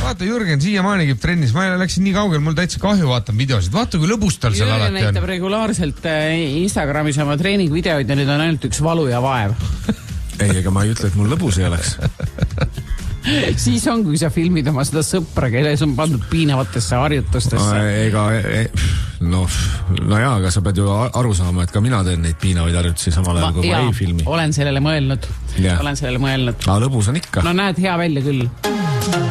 vaata, Jürgen siiamaani käib trennis, ma läksin nii kaugel, mul täitsa kahju vaatan videosid. Vaata, kui lõbus tal seal alati on. Jürgen näitab regulaarselt Instagramis oma treeningvideoid ja nüüd on ainult üks valu ja vaev. Ei, ega ma ei ütle, et mul lõbus ei oleks. Siis on, kui sa filmid oma seda sõpra, kelles on pandud piinavatesse harjutustesse. No jaa, aga sa pead ju aru saama, et ka mina teen neid piinavaid harjutusi samal ajal, kui ma ei filmi. Olen sellele mõelnud. Aga lõbus on ikka. No näed hea välja küll.